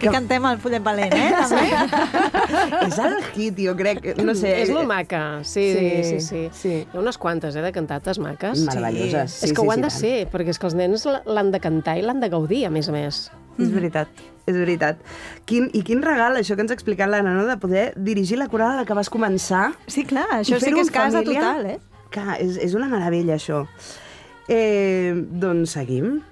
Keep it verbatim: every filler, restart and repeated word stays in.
Aquí que... cantem el Fullet Valent, eh? També. És el hit, jo crec. No sé. És molt maca, sí, sí, sí, sí. sí. Hi ha unes quantes, eh, de cantates maques. Meravelloses. Sí. És que sí, ho han sí, de ser, perquè és que els nens l'han de cantar i l'han de gaudir, a més a més. És veritat, és veritat. Quin, I quin regal, això que ens ha explicat l'Anna, no? De poder dirigir la coral a la que vas començar. Sí, clar, això sí que és casa total, eh? Clar, és, és una meravella, això. Eh, doncs seguim.